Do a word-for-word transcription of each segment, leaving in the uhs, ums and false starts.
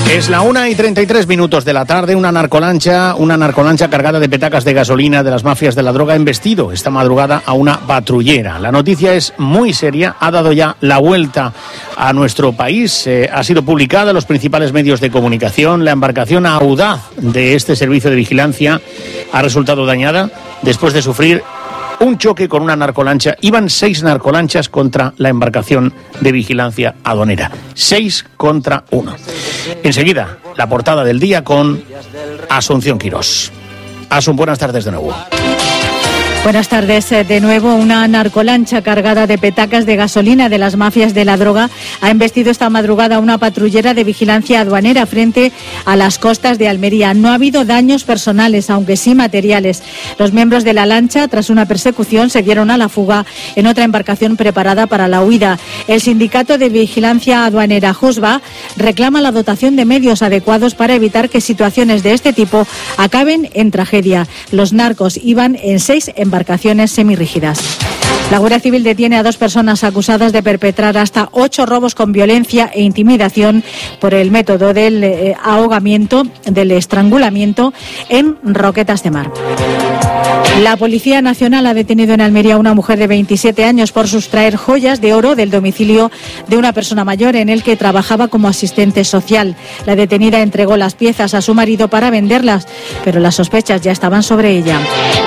Es la una y treinta y tres minutos de la tarde. Una narcolancha, una narcolancha cargada de petacas de gasolina de las mafias de la droga ha embestido esta madrugada a una patrullera. La noticia es muy seria, ha dado ya la vuelta a nuestro país. Eh, ha sido publicada en los principales medios de comunicación. La embarcación audaz de este servicio de vigilancia ha resultado dañada después de sufrir un choque con una narcolancha. Iban seis narcolanchas contra la embarcación de vigilancia aduanera. Seis contra uno. Enseguida, la portada del día con Asunción Quirós. Asun, buenas tardes de nuevo. Buenas tardes. De nuevo, una narcolancha cargada de petacas de gasolina de las mafias de la droga ha embestido esta madrugada una patrullera de vigilancia aduanera frente a las costas de Almería. No ha habido daños personales, aunque sí materiales. Los miembros de la lancha, tras una persecución, se dieron a la fuga en otra embarcación preparada para la huida. El sindicato de vigilancia aduanera Jusba reclama la dotación de medios adecuados para evitar que situaciones de este tipo acaben en tragedia. Los narcos iban en seis embarcaciones embarcaciones semirrígidas. La Guardia Civil detiene a dos personas acusadas de perpetrar hasta ocho robos con violencia e intimidación por el método del eh, ahogamiento, del estrangulamiento en Roquetas de Mar. La Policía Nacional ha detenido en Almería a una mujer de veintisiete años por sustraer joyas de oro del domicilio de una persona mayor en el que trabajaba como asistente social. La detenida entregó las piezas a su marido para venderlas, pero las sospechas ya estaban sobre ella.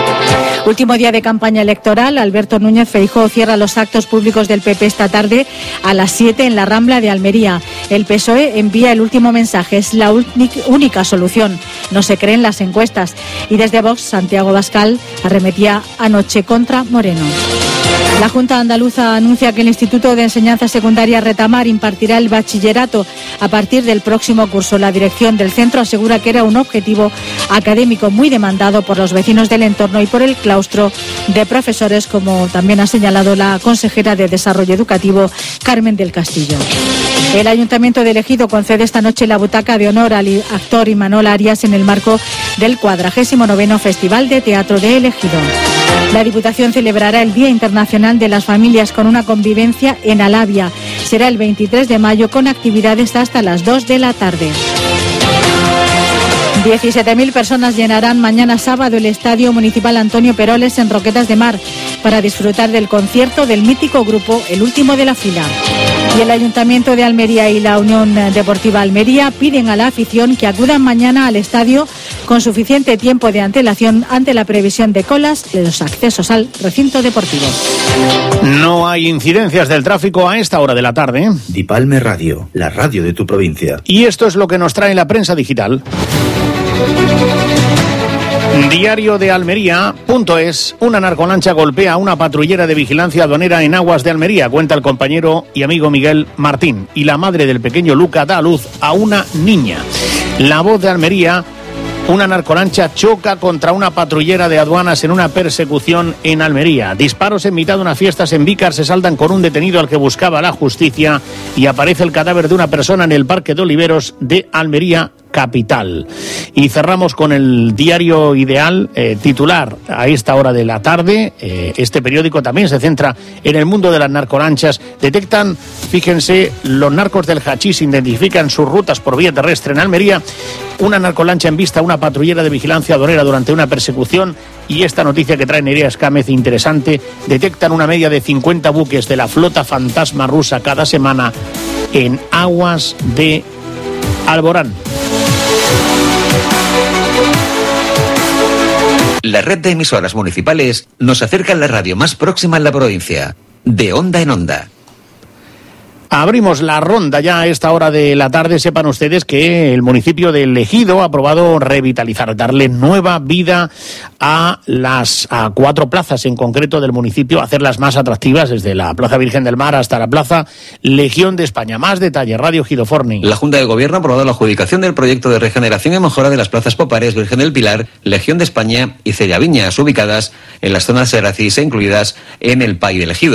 Último día de campaña electoral, Alberto Núñez Feijóo cierra los actos públicos del P P esta tarde a las siete en la Rambla de Almería. El P S O E envía el último mensaje, es la única solución, no se creen las encuestas. Y desde Vox, Santiago Abascal arremetía anoche contra Moreno. La Junta Andaluza anuncia que el Instituto de Enseñanza Secundaria Retamar impartirá el bachillerato a partir del próximo curso. La dirección del centro asegura que era un objetivo académico muy demandado por los vecinos del entorno y por el claustro de profesores, como también ha señalado la consejera de Desarrollo Educativo, Carmen del Castillo. El Ayuntamiento de Ejido concede esta noche la butaca de honor al actor Imanol Arias en el marco del cuadragésimo noveno Festival de Teatro de Ejido. La Diputación celebrará el Día Internacional de las Familias con una convivencia en Alavia. Será el veintitrés de mayo con actividades hasta las dos de la tarde. diecisiete mil personas llenarán mañana sábado el Estadio Municipal Antonio Peroles en Roquetas de Mar para disfrutar del concierto del mítico grupo El Último de la Fila. Y el Ayuntamiento de Almería y la Unión Deportiva Almería piden a la afición que acudan mañana al estadio con suficiente tiempo de antelación ante la previsión de colas de los accesos al recinto deportivo. No hay incidencias del tráfico a esta hora de la tarde. Dipalme Radio, la radio de tu provincia. Y esto es lo que nos trae la prensa digital. Diario de Almería punto es. Una narcolancha golpea a una patrullera de vigilancia aduanera en aguas de Almería, cuenta el compañero y amigo Miguel Martín. Y la madre del pequeño Luca da a luz a una niña. La Voz de Almería. Una narcolancha choca contra una patrullera de aduanas en una persecución en Almería. Disparos en mitad de unas fiestas en Vícar se saldan con un detenido al que buscaba la justicia y aparece el cadáver de una persona en el Parque de Oliveros de Almería capital. Y cerramos con el diario Ideal, eh, titular a esta hora de la tarde. Eh, este periódico también se centra en el mundo de las narcolanchas. Detectan, fíjense, los narcos del hachís identifican sus rutas por vía terrestre en Almería. Una narcolancha en vista a una patrullera de vigilancia aduanera durante una persecución. Y esta noticia que trae Nerea Escámez, interesante, detectan una media de cincuenta buques de la flota fantasma rusa cada semana en aguas de Alborán. La red de emisoras municipales nos acerca a la radio más próxima en la provincia, de Onda en Onda. Abrimos la ronda ya a esta hora de la tarde. Sepan ustedes que el municipio de Ejido ha aprobado revitalizar, darle nueva vida a las a cuatro plazas en concreto del municipio, hacerlas más atractivas, desde la Plaza Virgen del Mar hasta la Plaza Legión de España. Más detalle, Radio Ejido Forni. La Junta de Gobierno ha aprobado la adjudicación del proyecto de regeneración y mejora de las plazas Popares, Virgen del Pilar, Legión de España y Cellaviñas, ubicadas en las zonas Seracís e incluidas en el P A I de Ejido.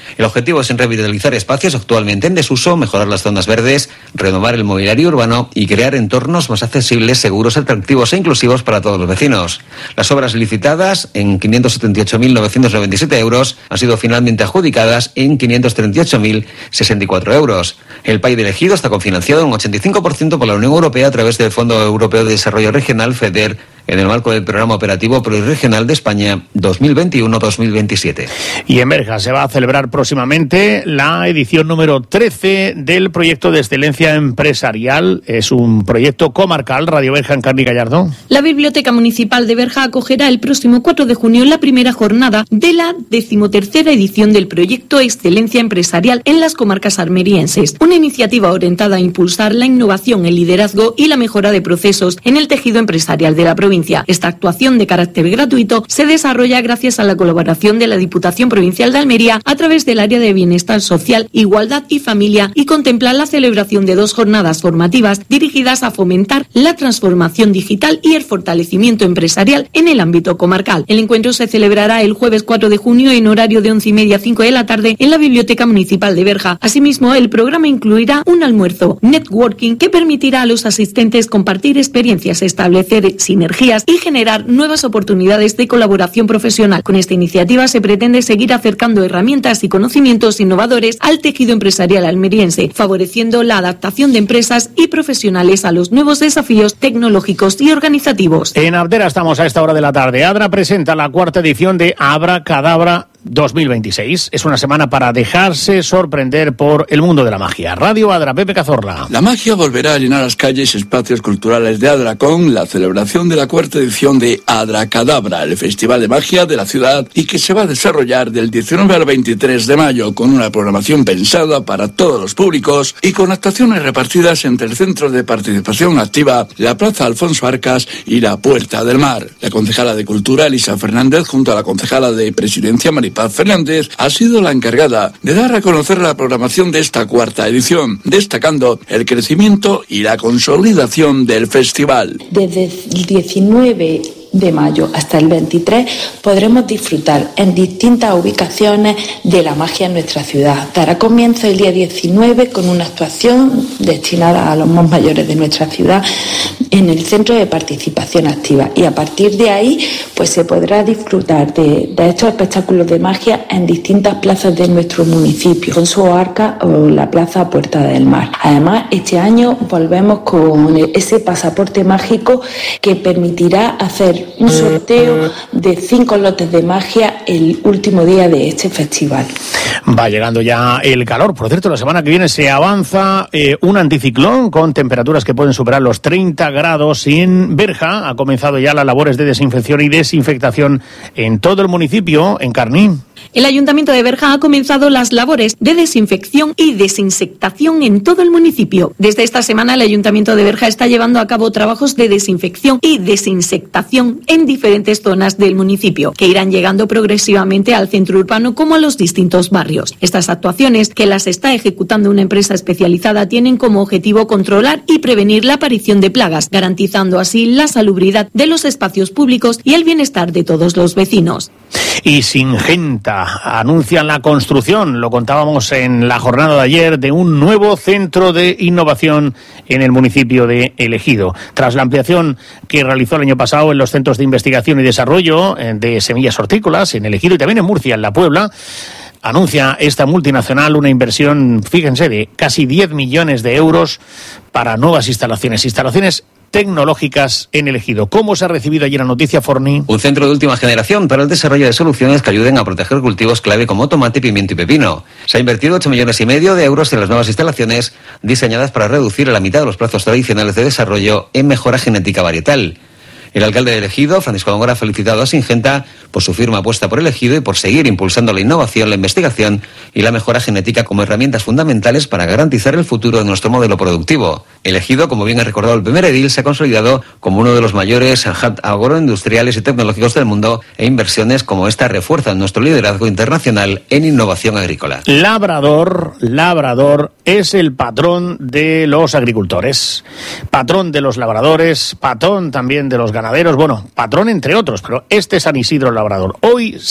El objetivo es revitalizar espacios actualmente en desuso, mejorar las zonas verdes, renovar el mobiliario urbano y crear entornos más accesibles, seguros, atractivos e inclusivos para todos los vecinos. Las obras licitadas en quinientos setenta y ocho mil novecientos noventa y siete euros han sido finalmente adjudicadas en quinientos treinta y ocho mil sesenta y cuatro euros. El P A I de Ejido está cofinanciado en un ochenta y cinco por ciento por la Unión Europea a través del Fondo Europeo de Desarrollo Regional, FEDER, en el marco del Programa Operativo Pluriregional de España dos mil veintiuno a dos mil veintisiete. Y en Berja se va a celebrar próximamente la edición número trece del proyecto de excelencia empresarial. Es un proyecto comarcal. Radio Berja, en Carni Gallardo. La Biblioteca Municipal de Berja acogerá el próximo cuatro de junio la primera jornada de la decimotercera edición del proyecto Excelencia Empresarial en las comarcas almerienses, una iniciativa orientada a impulsar la innovación, el liderazgo y la mejora de procesos en el tejido empresarial de la provincia. Esta actuación de carácter gratuito se desarrolla gracias a la colaboración de la Diputación Provincial de Almería a través del Área de Bienestar Social, Igualdad y Familia y contempla la celebración de dos jornadas formativas dirigidas a fomentar la transformación digital y el fortalecimiento empresarial en el ámbito comarcal. El encuentro se celebrará el jueves cuatro de junio en horario de once y media a cinco de la tarde en la Biblioteca Municipal de Berja. Asimismo, el programa incluirá un almuerzo networking que permitirá a los asistentes compartir experiencias, establecer sinergias y generar nuevas oportunidades de colaboración profesional. Con esta iniciativa se pretende seguir acercando herramientas y conocimientos innovadores al tejido empresarial almeriense, favoreciendo la adaptación de empresas y profesionales a los nuevos desafíos tecnológicos y organizativos. En Abdera estamos a esta hora de la tarde. Adra presenta la cuarta edición de Abra Cadabra dos mil veintiséis. Es una semana para dejarse sorprender por el mundo de la magia. Radio Adra, Pepe Cazorla. La magia volverá a llenar las calles y espacios culturales de Adra con la celebración de la cuarta edición de Adra Cadabra, el festival de magia de la ciudad, y que se va a desarrollar del diecinueve al veintitrés de mayo con una programación pensada para todos los públicos y con actuaciones repartidas entre el Centro de Participación Activa, la Plaza Alfonso Arcas y la Puerta del Mar. La concejala de Cultura, Elisa Fernández, junto a la concejala de Presidencia, Maripaz Fernández, ha sido la encargada de dar a conocer la programación de esta cuarta edición, destacando el crecimiento y la consolidación del festival. Desde el diecinueve de mayo hasta el veintitrés podremos disfrutar en distintas ubicaciones de la magia en nuestra ciudad. Dará comienzo el día diecinueve con una actuación destinada a los más mayores de nuestra ciudad en el Centro de Participación Activa, y a partir de ahí pues se podrá disfrutar de, de estos espectáculos de magia en distintas plazas de nuestro municipio, Alfonso Arcas o la Plaza Puerta del Mar. Además, este año volvemos con ese pasaporte mágico que permitirá hacer un sorteo de cinco lotes de magia el último día de este festival. Va llegando ya el calor. Por cierto, la semana que viene se avanza eh, un anticiclón con temperaturas que pueden superar los treinta grados en Berja. Ha comenzado ya las labores de desinfección y desinfectación en todo el municipio, en Carní. El Ayuntamiento de Berja ha comenzado las labores de desinfección y desinsectación en todo el municipio. Desde esta semana el Ayuntamiento de Berja está llevando a cabo trabajos de desinfección y desinsectación en diferentes zonas del municipio, que irán llegando progresivamente al centro urbano como a los distintos barrios. Estas actuaciones, que las está ejecutando una empresa especializada, tienen como objetivo controlar y prevenir la aparición de plagas, garantizando así la salubridad de los espacios públicos y el bienestar de todos los vecinos. Y Singenta anuncian la construcción, lo contábamos en la jornada de ayer, de un nuevo centro de innovación en el municipio de El Ejido. Tras la ampliación que realizó el año pasado en los centros de investigación y desarrollo de semillas hortícolas en El Ejido y también en Murcia, en La Puebla, anuncia esta multinacional una inversión, fíjense, de casi diez millones de euros para nuevas instalaciones, instalaciones tecnológicas en El Ejido. ¿Cómo se ha recibido ayer la noticia, Forni? Un centro de última generación para el desarrollo de soluciones que ayuden a proteger cultivos clave como tomate, pimiento y pepino. Se ha invertido ocho millones y medio de euros en las nuevas instalaciones diseñadas para reducir a la mitad de los plazos tradicionales de desarrollo en mejora genética varietal. El alcalde de El Ejido, Francisco Góngora, ha felicitado a Singenta por su firme apuesta por El Ejido y por seguir impulsando la innovación, la investigación y la mejora genética como herramientas fundamentales para garantizar el futuro de nuestro modelo productivo. El Ejido, como bien ha recordado el primer edil, se ha consolidado como uno de los mayores hubs agroindustriales y tecnológicos del mundo, e inversiones como esta refuerzan nuestro liderazgo internacional en innovación agrícola. Labrador, Labrador es el patrón de los agricultores, patrón de los labradores, patrón también de los ganaderos, bueno, patrón entre otros, pero este es San Isidro Labrador. Hoy se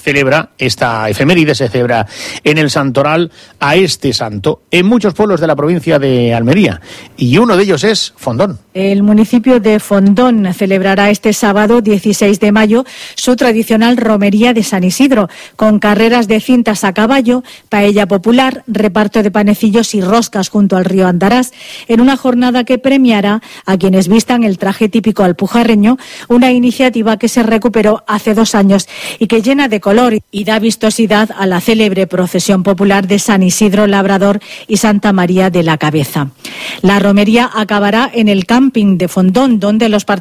celebra esta efeméride, se celebra en el Santoral a este santo en muchos pueblos de la provincia de Almería, y uno de ellos es Fondón. El municipio de Fondón celebrará este sábado dieciséis de mayo su tradicional romería de San Isidro, con carreras de cintas a caballo, paella popular, reparto de panecillos y roscas junto al río Andarás, en una jornada que premiará a quienes vistan el traje típico alpujarreño, una iniciativa que se recuperó hace dos años y que llena de color y da vistosidad a la célebre procesión popular de San Isidro Labrador y Santa María de la Cabeza. La romería acabará en el camping de Fondón, donde los participantes